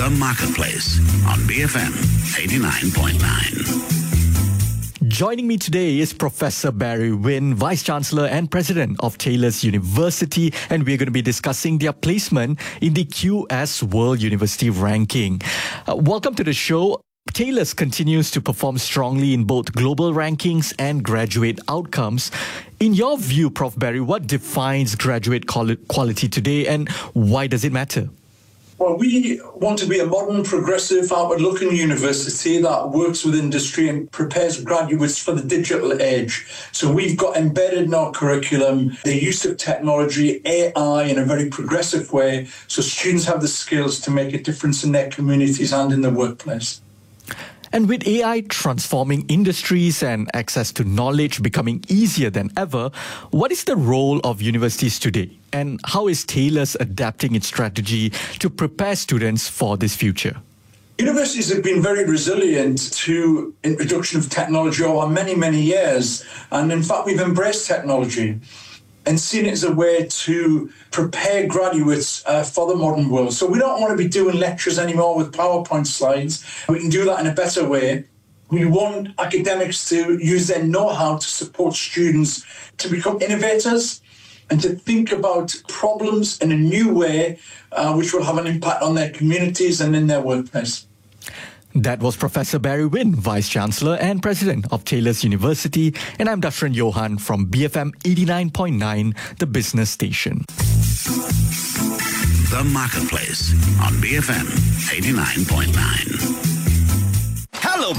The Marketplace on BFM 89.9. Joining me today is Professor Barry Wynn, Vice-Chancellor and President of Taylor's University, and we're going to be discussing their placement in the QS World University Ranking. Welcome to the show. Taylor's continues to perform strongly in both global rankings and graduate outcomes. In your view, Prof. Barry, what defines graduate quality today and why does it matter? Well, we want to be a modern, progressive, outward-looking university that works with industry and prepares graduates for the digital age. So we've got embedded in our curriculum the use of technology, AI, in a very progressive way, so students have the skills to make a difference in their communities and in the workplace. And with AI transforming industries and access to knowledge becoming easier than ever, what is the role of universities today? And how is Taylor's adapting its strategy to prepare students for this future? Universities have been very resilient to introduction of technology over many, many years. And in fact, we've embraced technology and seen it as a way to prepare graduates for the modern world. So we don't want to be doing lectures anymore with PowerPoint slides. We can do that in a better way. We want academics to use their know-how to support students to become innovators and to think about problems in a new way, which will have an impact on their communities and in their workplace. That was Professor Barry Wynn, Vice-Chancellor and President of Taylor's University, and I'm Dashran Johan from BFM 89.9, the business station. The Marketplace on BFM 89.9.